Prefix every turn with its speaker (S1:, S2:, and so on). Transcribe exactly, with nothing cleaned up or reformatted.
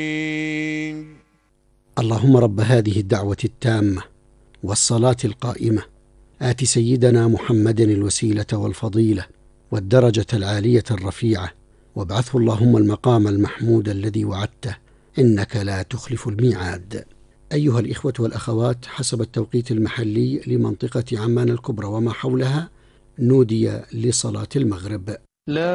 S1: اللهم رب هذه الدعوة التامة والصلاة القائمة آت سيدنا محمد الوسيلة والفضيلة والدرجة العالية الرفيعة، وابعثه اللهم المقام المحمود الذي وعدته، إنك لا تخلف الميعاد. أيها الإخوة والأخوات، حسب التوقيت المحلي لمنطقة عمان الكبرى وما حولها، نودي لصلاة المغرب. لا